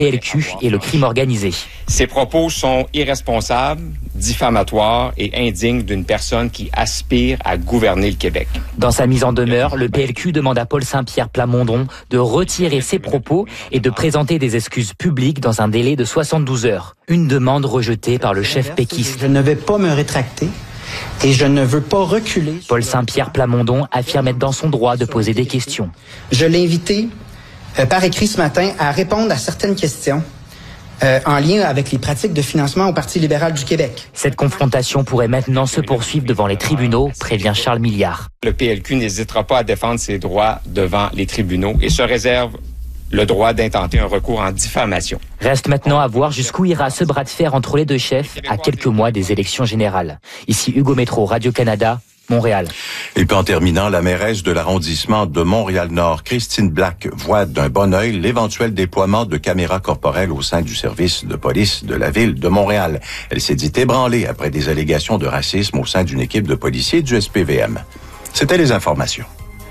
PLQ et le crime organisé. Ces propos sont irresponsables, diffamatoires et indignes d'une personne qui aspire à gouverner le Québec. Dans sa mise en demeure, le PLQ demande à Paul Saint-Pierre Plamondon de retirer ses propos et de présenter des excuses publiques dans un délai de 72 heures. Une demande rejetée par le chef péquiste. Je ne vais pas me rétracter. Et je ne veux pas reculer. Paul Saint-Pierre Plamondon affirme être dans son droit de poser des questions. Je l'ai invité par écrit ce matin à répondre à certaines questions en lien avec les pratiques de financement au Parti libéral du Québec. Cette confrontation pourrait maintenant se poursuivre devant les tribunaux, prévient Charles Milliard. Le PLQ n'hésitera pas à défendre ses droits devant les tribunaux et se réserve le droit d'intenter un recours en diffamation. Reste maintenant à voir jusqu'où ira ce bras de fer entre les deux chefs à quelques mois des élections générales. Ici Hugo Métro, Radio-Canada, Montréal. Et puis en terminant, la mairesse de l'arrondissement de Montréal-Nord, Christine Black, voit d'un bon œil l'éventuel déploiement de caméras corporelles au sein du service de police de la ville de Montréal. Elle s'est dit ébranlée après des allégations de racisme au sein d'une équipe de policiers du SPVM. C'était les informations.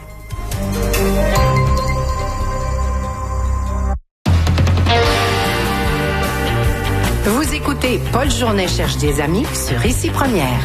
Vous écoutez Paul Journet cherche des amis sur Ici Première.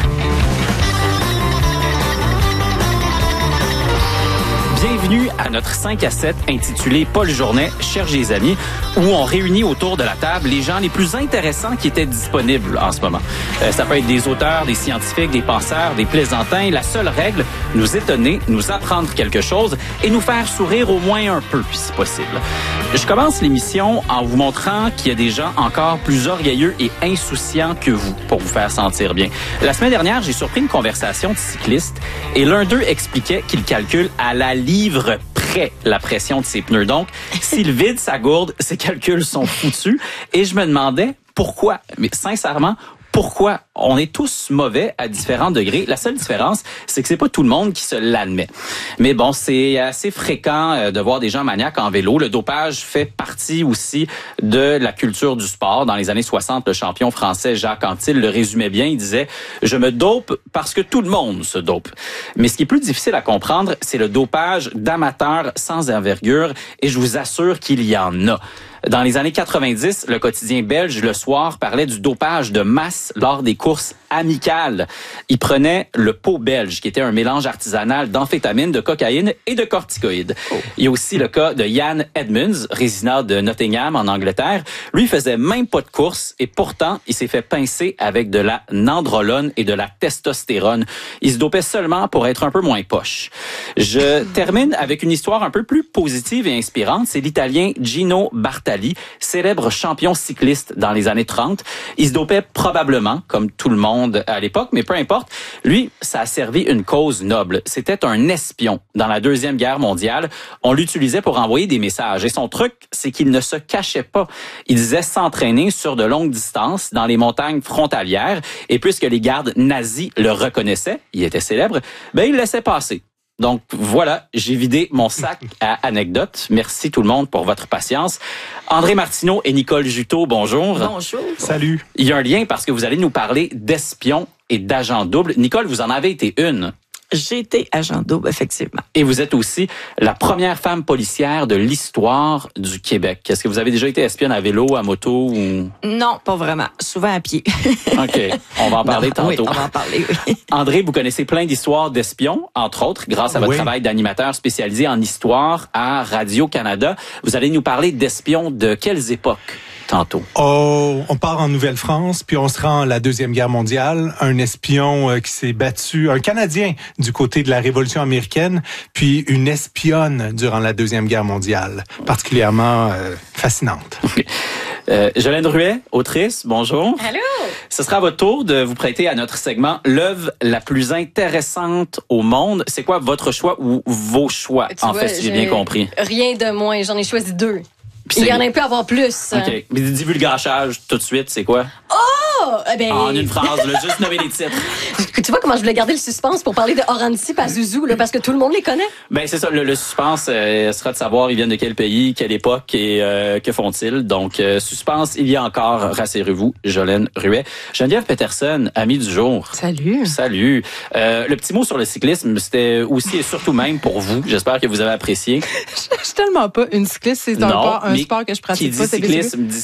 Bienvenue à notre 5 à 7 intitulé Paul Journet cherche des amis, où on réunit autour de la table les gens les plus intéressants qui étaient disponibles en ce moment. Ça peut être des auteurs, des scientifiques, des penseurs, des plaisantins. La seule règle, nous étonner, nous apprendre quelque chose et nous faire sourire au moins un peu, si possible. Je commence l'émission en vous montrant qu'il y a des gens encore plus orgueilleux et insouciants que vous pour vous faire sentir bien. La semaine dernière, j'ai surpris une conversation de cyclistes et l'un d'eux expliquait qu'il calcule à la livre près la pression de ses pneus. Donc, s'il vide sa gourde, ses calculs sont foutus. Et je me demandais pourquoi, mais sincèrement, pourquoi? On est tous mauvais à différents degrés. La seule différence, c'est que c'est pas tout le monde qui se l'admet. Mais bon, c'est assez fréquent de voir des gens maniaques en vélo. Le dopage fait partie aussi de la culture du sport. Dans les années 60, le champion français Jacques Anquetil le résumait bien. Il disait « Je me dope parce que tout le monde se dope ». Mais ce qui est plus difficile à comprendre, c'est le dopage d'amateurs sans envergure. Et je vous assure qu'il y en a. Dans les années 90, le quotidien belge Le Soir parlait du dopage de masse lors des courses amicales. Il prenait le pot belge, qui était un mélange artisanal d'amphétamine, de cocaïne et de corticoïdes. Oh. Il y a aussi le cas de Ian Edmonds, résident de Nottingham, en Angleterre. Lui, il faisait même pas de course et pourtant, il s'est fait pincer avec de la nandrolone et de la testostérone. Il se dopait seulement pour être un peu moins poche. Je termine avec une histoire un peu plus positive et inspirante. C'est l'Italien Gino Bartali, célèbre champion cycliste dans les années 30. Il se dopait probablement, comme tout le monde à l'époque, mais peu importe. Lui, ça a servi une cause noble. C'était un espion dans la Deuxième Guerre mondiale. On l'utilisait pour envoyer des messages. Et son truc, c'est qu'il ne se cachait pas. Il disait s'entraîner sur de longues distances dans les montagnes frontalières. Et puisque les gardes nazis le reconnaissaient, il était célèbre, ben il le laissait passer. Donc voilà, j'ai vidé mon sac à anecdotes. Merci tout le monde pour votre patience. André Martineau et Nicole Juteau, bonjour. Bonjour. Salut. Il y a un lien parce que vous allez nous parler d'espions et d'agents doubles. Nicole, vous en avez été une. J'ai été agent double, effectivement. Et vous êtes aussi la première femme policière de l'histoire du Québec. Est-ce que vous avez déjà été espionne à vélo, à moto ou... Non, pas vraiment. Souvent à pied. OK. On va en parler tantôt. Oui, on va en parler, oui. André, vous connaissez plein d'histoires d'espions, entre autres, grâce à votre travail d'animateur spécialisé en histoire à Radio-Canada. Vous allez nous parler d'espions de quelles époques? Tantôt. Oh, on part en Nouvelle-France, puis on se rend à la Deuxième Guerre mondiale. Un espion qui s'est battu, un Canadien du côté de la Révolution américaine, puis une espionne durant la Deuxième Guerre mondiale, particulièrement fascinante. Jolène Ruet, autrice, bonjour. Allô. Ce sera à votre tour de vous prêter à notre segment « L'œuvre la plus intéressante au monde ». C'est quoi votre choix ou vos choix, si j'ai bien compris? Rien de moins, j'en ai choisi 2. Il y en a un peu à avoir plus. OK. Mais divulgachage, tout de suite, c'est quoi? Oh! En une phrase, là, juste nommer les titres. Tu vois comment je voulais garder le suspense pour parler de Horancy Pazuzu, là, parce que tout le monde les connaît? Ben c'est ça, le suspense sera de savoir ils viennent de quel pays, quelle époque et que font-ils. Donc, suspense, il y a encore, rassurez-vous, Jolène Ruet. Geneviève Peterson, amie du jour. Salut. Salut. Le petit mot sur le cyclisme, c'était aussi et surtout même pour vous. J'espère que vous avez apprécié. Je suis tellement pas une cycliste, c'est un sport que je pratique pas. Qui dit cyclisme, dit